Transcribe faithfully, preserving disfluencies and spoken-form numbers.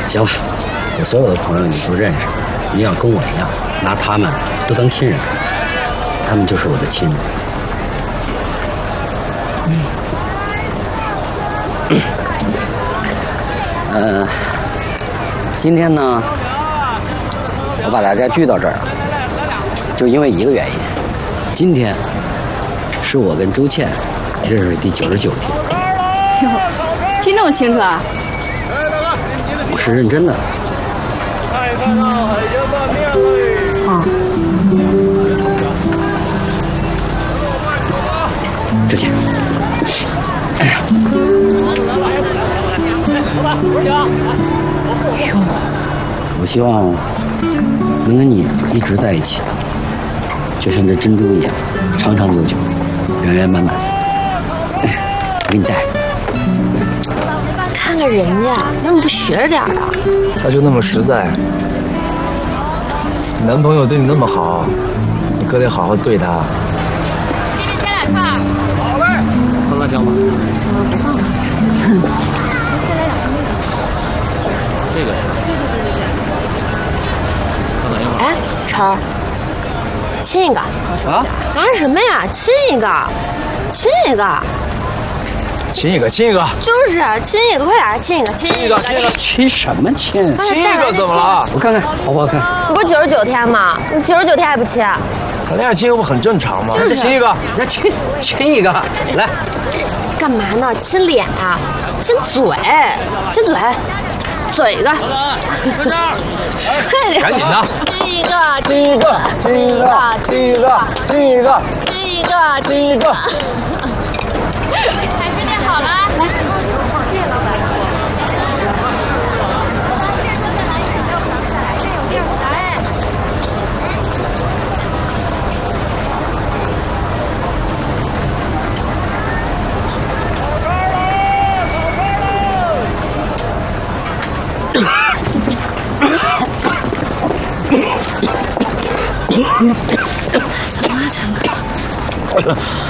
行了，我所有的朋友你都认识，你要跟我一样，拿他们都当亲人，他们就是我的亲人。嗯。呃，今天呢，我把大家聚到这儿，就因为一个原因，今天是我跟周倩认识第九十九天。 哟，听这么清楚啊？ 我是认真的。 嗯。啊。 之前，哎呀， 哟， 我希望能跟你一直在一起，就像这珍珠一样，长长久久，圆圆满满。哎，我给你带。 看看人家，那你不学着点啊？ 他就那么实在，你男朋友对你那么好，你可得好好对他。 这边加俩串儿。 好嘞。放辣椒吗？ 嗯，不放了。 再来两份那个。 这个。 对对对对对。哎，晨儿，亲一个。 啊？ 玩什么呀？亲一个，亲一个。 亲一个，亲一个， 就是亲一个，快点，亲一个，亲一个， 亲一个， 亲什么亲？ 亲一个怎么了？ 我看看好不好看？ 你不是九十九天吗？你九十九天还不亲？ 谈恋爱亲不很正常吗？ 就是亲一个， 那亲亲一个，来。 干嘛呢？亲脸啊，亲嘴，亲嘴，嘴一个。快点， 赶紧的。 亲一个，亲一个，亲一个，亲一个，亲一个，亲一个，亲一个。 海鲜面好了，来，谢谢老板。这桌再来一份，要不咱们再来，这有地儿，来。 怎么了，陈哥？